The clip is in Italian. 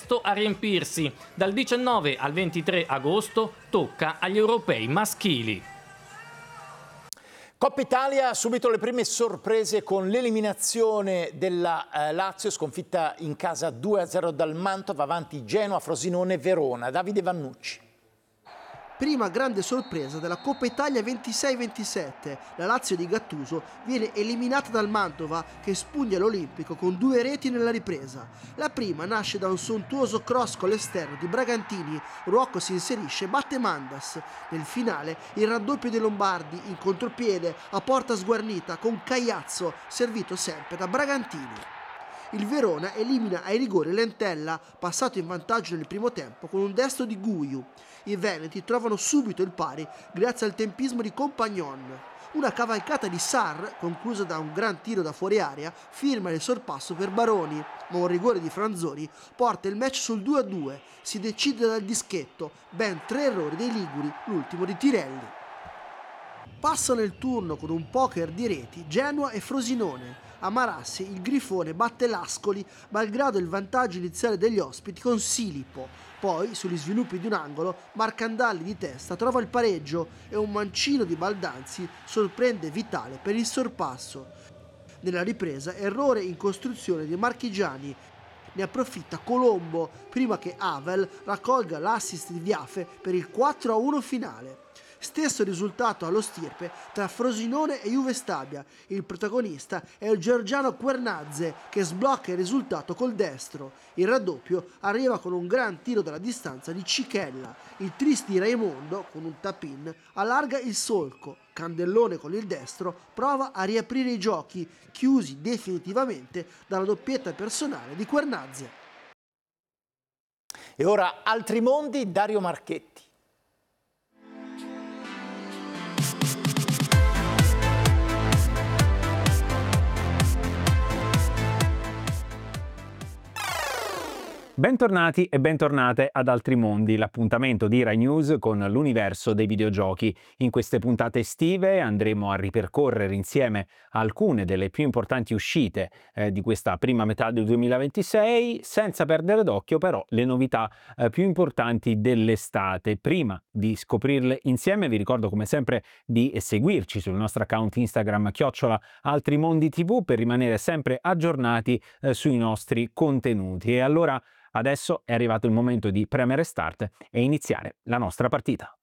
presto a riempirsi. Dal 19 al 23 agosto tocca agli europei maschili. Coppa Italia, subito le prime sorprese con l'eliminazione della Lazio, sconfitta in casa 2-0 dal Mantova, avanti Genoa, Frosinone, Verona. Davide Vannucci. Prima grande sorpresa della Coppa Italia 26-27, la Lazio di Gattuso viene eliminata dal Mantova che spugna l'Olimpico con 2 reti nella ripresa. La prima nasce da un sontuoso cross con l'esterno di Bragantini, Rocco si inserisce e batte Mandas. Nel finale il raddoppio dei Lombardi in contropiede a porta sguarnita con Cagliazzo, servito sempre da Bragantini. Il Verona elimina ai rigori Lentella, passato in vantaggio nel primo tempo con un destro di Guiu. I veneti trovano subito il pari grazie al tempismo di Compagnon. Una cavalcata di Sarr, conclusa da un gran tiro da fuori area, firma il sorpasso per Baroni, ma un rigore di Franzoni porta il match sul 2-2. Si decide dal dischetto, ben 3 errori dei liguri, l'ultimo di Tirelli. Passano il turno con un poker di reti Genoa e Frosinone. A Marassi il Grifone batte l'Ascoli malgrado il vantaggio iniziale degli ospiti con Silipo. Poi, sugli sviluppi di un angolo, Marcandalli di testa trova il pareggio e un mancino di Baldanzi sorprende Vitale per il sorpasso. Nella ripresa, errore in costruzione di Marchigiani. Ne approfitta Colombo prima che Havel raccolga l'assist di Viafe per il 4-1 finale. Stesso risultato allo stirpe tra Frosinone e Juve Stabia. Il protagonista è il georgiano Quernazze che sblocca il risultato col destro. Il raddoppio arriva con un gran tiro dalla distanza di Cichella. Il tris di Raimondo, con un tap-in, allarga il solco. Candellone con il destro prova a riaprire i giochi, chiusi definitivamente dalla doppietta personale di Quernazze. E ora altri mondi, Dario Marchetti. Bentornati e bentornate ad Altri Mondi, l'appuntamento di Rai News con l'universo dei videogiochi. In queste puntate estive andremo a ripercorrere insieme alcune delle più importanti uscite di questa prima metà del 2026, senza perdere d'occhio però le novità più importanti dell'estate. Prima di scoprirle insieme vi ricordo come sempre di seguirci sul nostro account Instagram @AltriMondiTV per rimanere sempre aggiornati sui nostri contenuti. E allora adesso è arrivato il momento di premere start e iniziare la nostra partita.